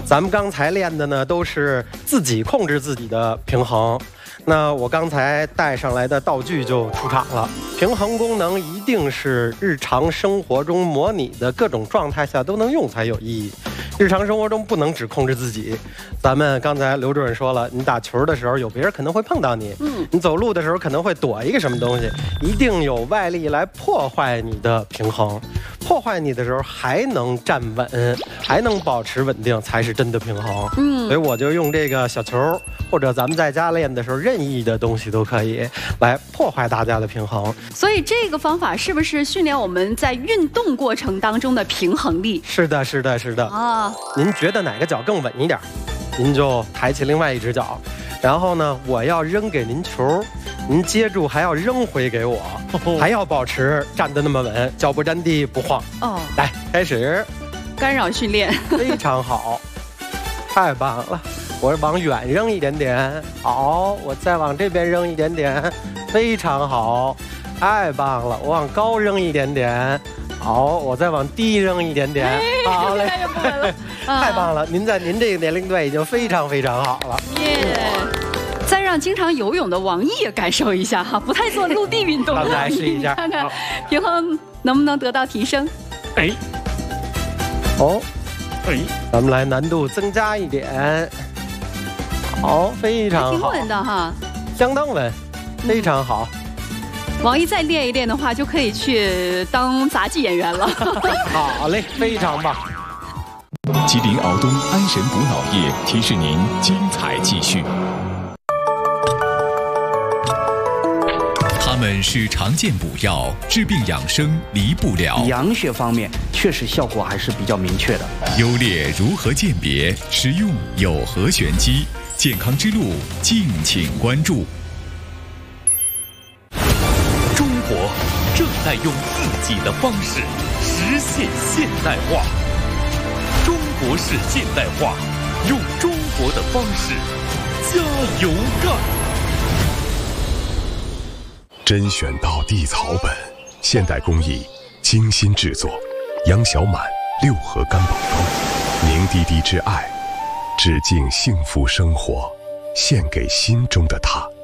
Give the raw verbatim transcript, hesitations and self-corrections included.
咱们刚才练的呢，都是自己控制自己的平衡。那我刚才带上来的道具就出场了。平衡功能一定是日常生活中模拟的各种状态下都能用才有意义。日常生活中不能只控制自己。咱们刚才刘主任说了，你打球的时候有别人可能会碰到你，嗯，你走路的时候可能会躲一个什么东西，一定有外力来破坏你的平衡。破坏你的时候还能站稳，还能保持稳定，才是真的平衡。嗯，所以我就用这个小球，或者咱们在家练的时候任意的东西都可以来破坏大家的平衡。 所以这个方法是不是训练我们在运动过程当中的平衡力？ 是的，是的，是的。啊，您觉得哪个脚更稳一点，您就抬起另外一只脚，然后呢，我要扔给您球，您接住还要扔回给我，还要保持站得那么稳，脚不沾地不晃。哦，来开始， 干扰训练， 非常好，太棒了。我往远扔一点点，好，我再往这边扔一点点，非常好，太棒了。我往高扔一点点，好，我再往低扔一点点，好嘞，太棒了。您在您这个年龄段已经非常非常好了。耶！ 再让经常游泳的王毅也感受一下哈，不太做陆地运动的来试一下， 看看平衡能不能得到提升。 哎， 哦，哎，咱们来难度增加一点。好，非常好， 挺稳的哈， 相当稳，非常好。 王毅再练一练的话，就可以去当杂技演员了。 好嘞，非常棒。 吉林敖东安神补脑液提示您精彩继续。它们是常见补药，治病养生离不了。 养血方面确实效果还是比较明确的。 优劣如何鉴别？使用有何玄机？健康之路，敬请关注。 中国正在用自己的方式实现现代化。中国式现代化，用中国的方式加油干！ 甄选到地草本，现代工艺，精心制作。杨小满六合干宝膏，凝滴滴之爱，致敬幸福生活，献给心中的他。